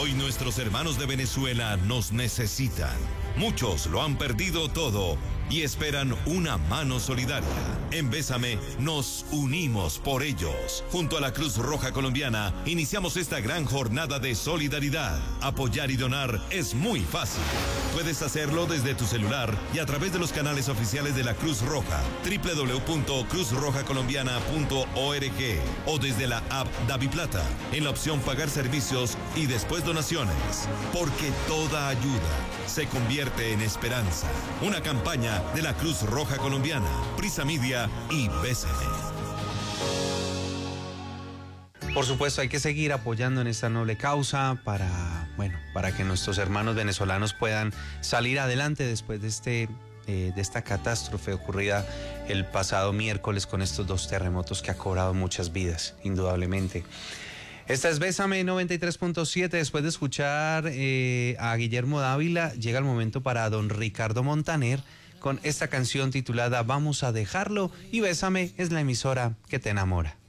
Hoy nuestros hermanos de Venezuela nos necesitan. Muchos lo han perdido todo y esperan una mano solidaria. En Bésame nos unimos por ellos. Junto a la Cruz Roja Colombiana iniciamos esta gran jornada de solidaridad. Apoyar y donar es muy fácil. Puedes hacerlo desde tu celular y a través de los canales oficiales de la Cruz Roja, www.cruzrojacolombiana.org o desde la app DaviPlata, en la opción Pagar servicios y después donaciones. Porque toda ayuda se convierte en esperanza. Una campaña de la Cruz Roja Colombiana, Prisa Media y Bésame. Por supuesto, hay que seguir apoyando en esta noble causa para que nuestros hermanos venezolanos puedan salir adelante después de esta catástrofe ocurrida el pasado miércoles con estos 2 terremotos que ha cobrado muchas vidas, indudablemente. Esta es Bésame 93.7. Después de escuchar a Guillermo Dávila, llega el momento para don Ricardo Montaner con esta canción titulada Vamos a dejarlo, y Bésame es la emisora que te enamora.